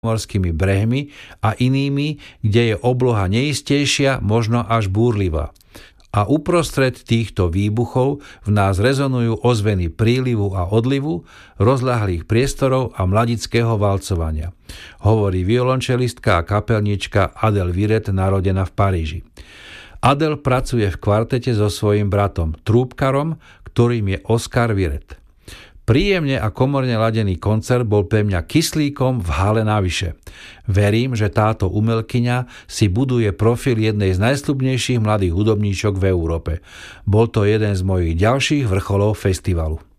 morskými brehmi a inými, kde je obloha neistejšia, možno až búrlivá. A uprostred týchto výbuchov v nás rezonujú ozveny prílivu a odlivu, rozľahlých priestorov a mladického valcovania, hovorí violončelistka a kapelníčka Adele Viret, narodená v Paríži. Adele pracuje v kvartete so svojím bratom, trúbkarom, ktorým je Oskar Viret. Príjemne a komorne ladený koncert bol pre mňa kyslíkom v hale navyše. Verím, že táto umelkyňa si buduje profil jednej z najsľubnejších mladých hudobníčok v Európe. Bol to jeden z mojich ďalších vrcholov festivalu.